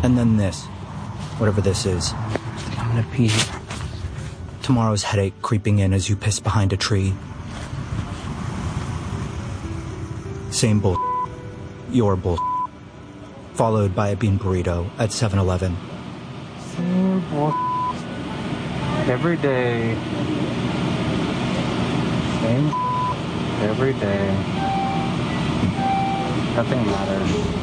And then this. Whatever this is. I'm gonna pee. Tomorrow's headache creeping in as you piss behind a tree. Same bull. Your bull. Followed by a bean burrito at 7-Eleven. Same bull. Every day. Same every day. Nothing matters.